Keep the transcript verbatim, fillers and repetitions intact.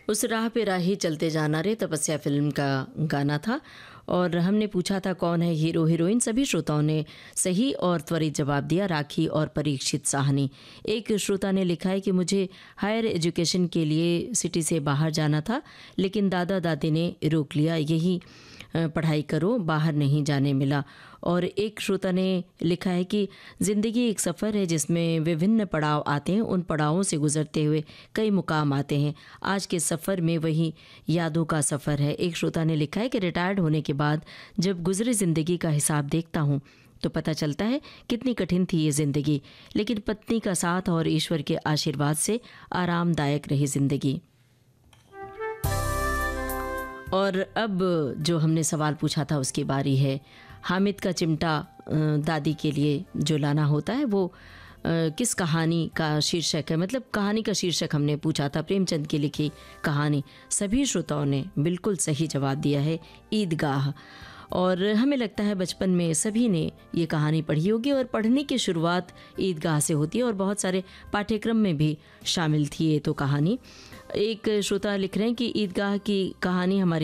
उस राह पे राही चलते जाना रे तपस्या फिल्म का गाना था और हमने पूछा था कौन है हीरो हीरोइन। सभी श्रोताओं ने सही और त्वरित जवाब दिया, राखी और परीक्षित साहनी। एक श्रोता ने लिखा है कि मुझे हायर एजुकेशन के लिए सिटी से बाहर जाना था, लेकिन दादा दादी ने रोक लिया, यही पढ़ाई करो, बाहर नहीं जाने मिला। और एक श्रोता ने लिखा है कि ज़िंदगी एक सफ़र है जिसमें विभिन्न पड़ाव आते हैं, उन पड़ावों से गुजरते हुए कई मुकाम आते हैं। आज के सफ़र में वही यादों का सफ़र है। एक श्रोता ने लिखा है कि रिटायर्ड होने के बाद जब गुजरी ज़िंदगी का हिसाब देखता हूँ तो पता चलता है कितनी कठिन थी ये ज़िंदगी, लेकिन पत्नी का साथ और ईश्वर के आशीर्वाद से आरामदायक रही ज़िंदगी। और अब जो हमने सवाल पूछा था उसकी बारी है। हामिद का चिमटा दादी के लिए जो लाना होता है वो किस कहानी का शीर्षक है? मतलब कहानी का शीर्षक हमने पूछा था, प्रेमचंद की लिखी कहानी। सभी श्रोताओं ने बिल्कुल सही जवाब दिया है, ईदगाह। और हमें लगता है बचपन में सभी ने ये कहानी पढ़ी होगी और पढ़ने की शुरुआत ईदगाह से होती है और बहुत सारे पाठ्यक्रम में भी शामिल थी ये तो कहानी। एक श्रोता लिख रहे हैं कि ईदगाह की कहानी हमारी